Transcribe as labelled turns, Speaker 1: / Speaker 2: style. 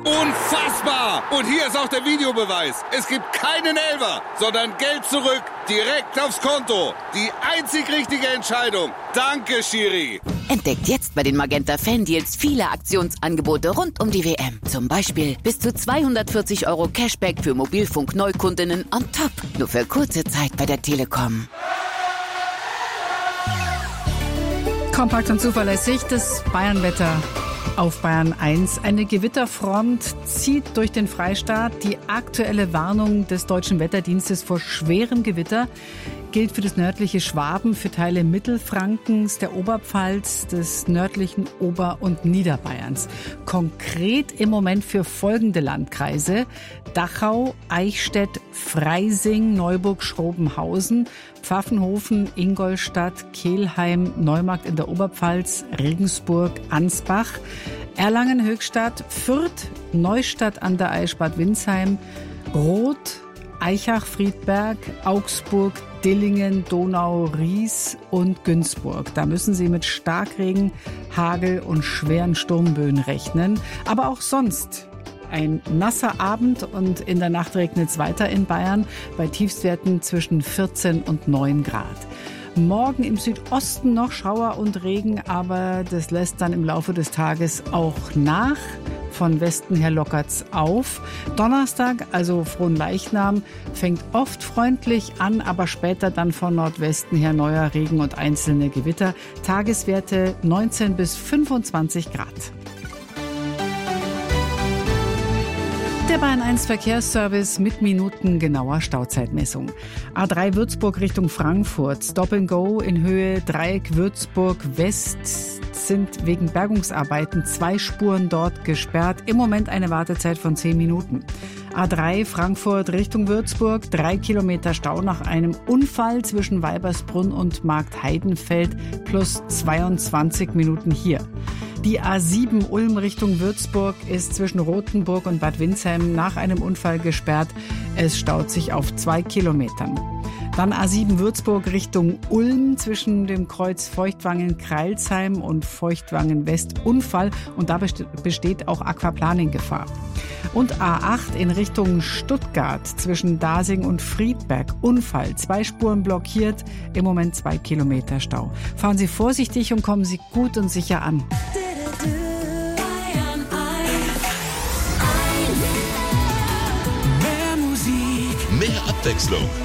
Speaker 1: Unfassbar! Und hier ist auch der Videobeweis. Es gibt keinen Elfer, sondern Geld zurück, direkt aufs Konto. Die einzig richtige Entscheidung. Danke, Schiri.
Speaker 2: Entdeckt jetzt bei den Magenta Fan-Deals viele Aktionsangebote rund um die WM. Zum Beispiel bis zu 240 € Cashback für Mobilfunk-Neukundinnen on top. Nur für kurze Zeit bei der Telekom.
Speaker 3: Kompakt und zuverlässig, das Bayernwetter auf Bayern 1. Eine Gewitterfront zieht durch den Freistaat. Die aktuelle Warnung des Deutschen Wetterdienstes vor schwerem Gewitter gilt für das nördliche Schwaben, für Teile Mittelfrankens, der Oberpfalz, des nördlichen Ober- und Niederbayerns. Konkret im Moment für folgende Landkreise: Dachau, Eichstätt, Freising, Neuburg, Schrobenhausen, Pfaffenhofen, Ingolstadt, Kelheim, Neumarkt in der Oberpfalz, Regensburg, Ansbach, Erlangen, Höchstadt, Fürth, Neustadt an der Aisch, Bad Windsheim, Roth, Aichach, Friedberg, Augsburg, Dillingen, Donau, Ries und Günzburg. Da müssen Sie mit Starkregen, Hagel und schweren Sturmböen rechnen. Aber auch sonst ein nasser Abend und in der Nacht regnet es weiter in Bayern bei Tiefstwerten zwischen 14 und 9 Grad. Morgen im Südosten noch Schauer und Regen, aber das lässt dann im Laufe des Tages auch nach. Von Westen her lockert's auf. Donnerstag, also Fronleichnam, fängt oft freundlich an, aber später dann von Nordwesten her neuer Regen und einzelne Gewitter. Tageswerte 19 bis 25 Grad. Der Bayern 1 Verkehrsservice mit minutengenauer Stauzeitmessung. A3 Würzburg Richtung Frankfurt. Stop and Go in Höhe Dreieck Würzburg West sind wegen Bergungsarbeiten 2 Spuren dort gesperrt. Im Moment eine Wartezeit von 10 Minuten. A3 Frankfurt Richtung Würzburg. 3 Kilometer Stau nach einem Unfall zwischen Weibersbrunn und Markt Heidenfeld plus 22 Minuten hier. Die A7 Ulm Richtung Würzburg ist zwischen Rothenburg und Bad Windsheim nach einem Unfall gesperrt. Es staut sich auf 2 Kilometern. Dann A7 Würzburg Richtung Ulm zwischen dem Kreuz Feuchtwangen-Kreilsheim und Feuchtwangen-West Unfall. Und da besteht auch Aquaplaning-Gefahr. Und A8 in Richtung Stuttgart zwischen Dasing und Friedberg. Unfall, 2 Spuren blockiert, im Moment 2 Kilometer Stau. Fahren Sie vorsichtig und kommen Sie gut und sicher an.
Speaker 4: Mehr Musik, mehr Abwechslung.